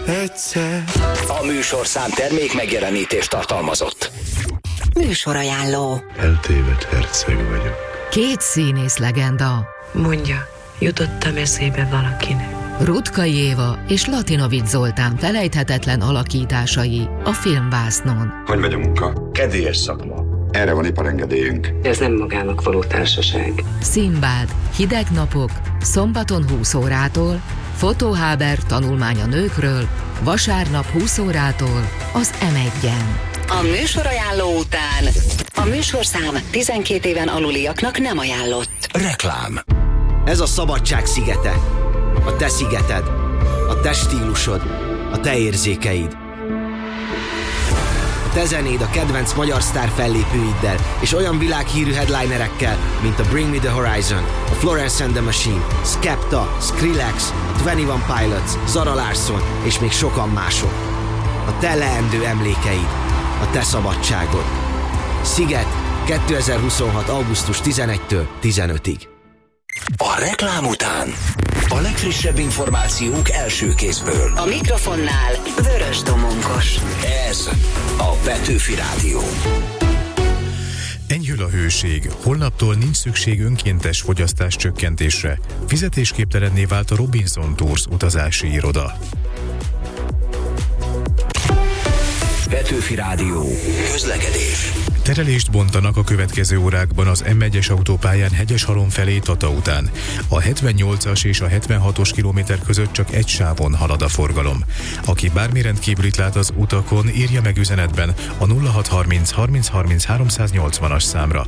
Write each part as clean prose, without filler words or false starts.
egyszer. A műsorszám termék megjelenítést tartalmazott. Műsorajánló. Eltévedt herceg vagyok. Két színész legenda. Mondja, jutottam eszébe valakinek. Ruttkai Éva és Latinovics Zoltán felejthetetlen alakításai a filmvásznon. Hogy megy a munka? Kedélyes szakma. Erre van iparengedélyünk. Ez nem magának való társaság. Szimbád, hideg napok, szombaton 20 órától, Fotóháber tanulmány a nőkről, vasárnap 20 órától az M1-en. A műsorajánló után a műsorszám 12 éven aluliaknak nem ajánlott. Reklám. Ez a szabadság szigete. A te szigeted. A te stílusod. A te érzékeid. A te zenéd a kedvenc magyar sztár fellépőiddel és olyan világhírű headlinerekkel, mint a Bring Me The Horizon, a Florence and the Machine, Skepta, Skrillex, a 21 Pilots, Zara Larsson és még sokan mások. A te leendő emlékeid. A te szabadságod. Sziget 2026. augusztus 11-től 15-ig. A reklám után a legfrissebb információk első kézből. A mikrofonnál Vörös Domonkos. Ez a Petőfi Rádió. Enyhül a hőség. Holnaptól nincs szükség önkéntes fogyasztás csökkentésre. Fizetésképtelenné vált a Robinson Tours utazási iroda. Petőfi Rádió. Közlekedés. Terelést bontanak a következő órákban az M1-es autópályán Hegyeshalom felé Tata után. A 78-as és a 76-os kilométer között csak egy sávon halad a forgalom. Aki bármi rendkívülit lát az utakon, írja meg üzenetben a 0630 30 30 380-as számra.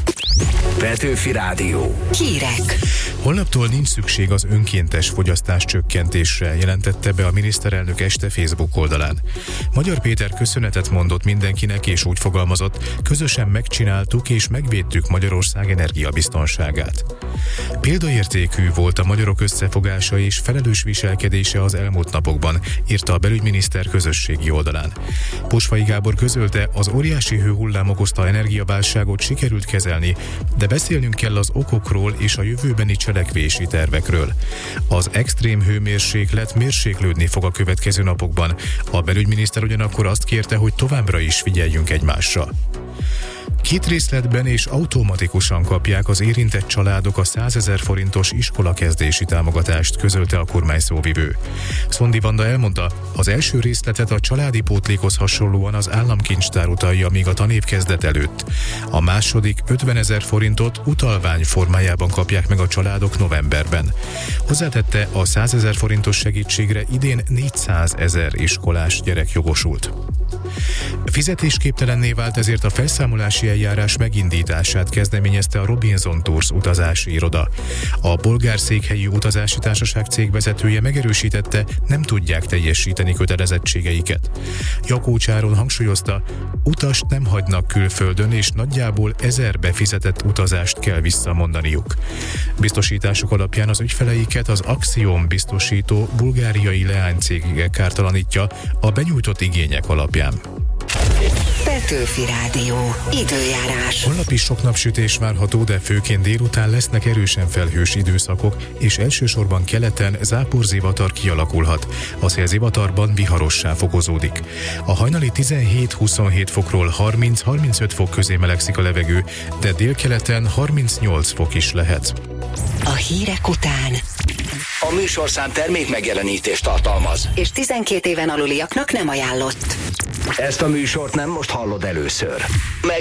Petőfi Rádió. Hírek. Holnaptól nincs szükség az önkéntes fogyasztás csökkentésre, jelentette be a miniszterelnök este Facebook oldalán. Magyar Péter köszönetet mondott mindenkinek és úgy fogalmazott, közösen megcsináltuk és megvédtük Magyarország energiabiztonságát. Példaértékű volt a magyarok összefogása és felelős viselkedése az elmúlt napokban, írta a belügyminiszter közösségi oldalán. Posvai Gábor közölte, az óriási hőhullám okozta energiaválságot sikerült kezelni, de beszélnünk kell az okokról és a jövőbeni cselekvési tervekről. Az extrém hőmérséklet mérséklődni fog a következő napokban. A belügyminiszter ugyanakkor azt kérte, hogy továbbra is figyeljünk egymásra. 2 részletben és automatikusan kapják az érintett családok a 100 000 forintos iskolakezdési támogatást, közölte a kormány szóvivő. Szondi Vanda elmondta, az első részletet a családi pótlékhoz hasonlóan az államkincstár utalja még a tanév kezdet előtt. A második 50 000 forintot utalvány formájában kapják meg a családok novemberben. Hozzátette, a 100 000 forintos segítségre idén 400 000 iskolás gyerek jogosult. Fizetésképtelenné vált, ezért a felszámolási eljárás megindítását kezdeményezte a Robinson Tours utazási iroda. A bolgár székhelyű utazási társaság cégvezetője megerősítette, nem tudják teljesíteni kötelezettségeiket. Jakó Csáron hangsúlyozta, utast nem hagynak külföldön, és nagyjából 1000 befizetett utazást kell visszamondaniuk. Biztosítások alapján az ügyfeleiket az Axiom biztosító bulgáriai leánycég kártalanítja a benyújtott igények alapján. Petőfi Rádió. Időjárás. Holnap is sok napsütés várható, de főként délután lesznek erősen felhős időszakok, és elsősorban keleten záporzivatar kialakulhat. A szélzivatarban viharossá fokozódik. A hajnali 17-27 fokról 30-35 fok közé melegszik a levegő, de délkeleten 38 fok is lehet. A hírek után A műsorszám termék megjelenítést tartalmaz. és 12 éven aluliaknak nem ajánlott. Ezt a műsort nem most hallod először.